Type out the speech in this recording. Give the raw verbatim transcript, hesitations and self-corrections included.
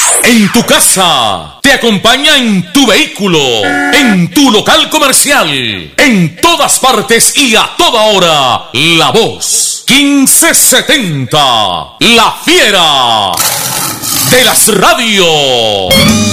En tu casa, te acompaña en tu vehículo, en tu local comercial, en todas partes y a toda hora. La Voz quince setenta, la fiera de las radios.